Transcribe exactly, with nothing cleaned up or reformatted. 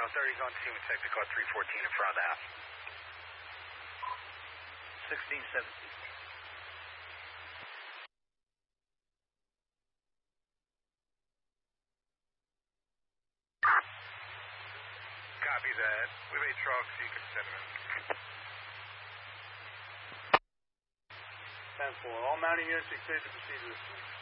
thirty's on scene with Technical three fourteen in front of the house. sixteen seventeen. Copy that. We made trucks, so you can send them in. ten four. All mounting units, be cleared to proceed to the scene.